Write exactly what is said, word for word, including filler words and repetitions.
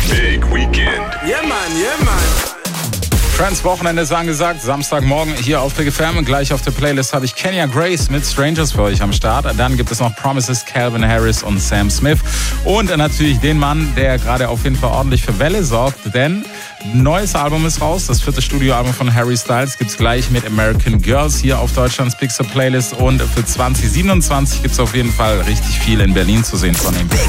Big Weekend. Yeah, man, yeah, man. Trans Wochenende ist angesagt, Samstagmorgen hier auf Big F M. Und gleich auf der Playlist habe ich Kenya Grace mit Strangers für euch am Start. Dann gibt es noch Promises, Calvin Harris und Sam Smith. Und natürlich den Mann, der gerade auf jeden Fall ordentlich für Welle sorgt, denn ein neues Album ist raus. Das vierte Studioalbum von Harry Styles gibt es gleich mit American Girls hier auf Deutschlands Big Sur Playlist. Und für zwanzig siebenundzwanzig gibt es auf jeden Fall richtig viel in Berlin zu sehen von ihm.